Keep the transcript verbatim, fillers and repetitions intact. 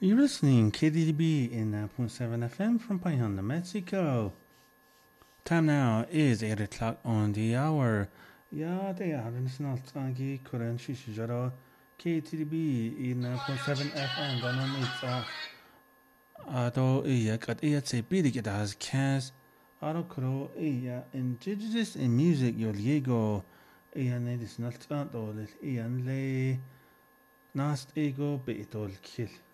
You're listening K D D B in nine point seven F M from Payanda, Mexico. Time now is eight o'clock on the hour. Ja, det är den snart angi kuren shishijaro K T D B in nine point seven F M. Danan itza ado iya kat iya tse bidik it has cas ado kuro iya indigenous in music yo liego iya nedis nalt anto iya le nast ego beitol kill.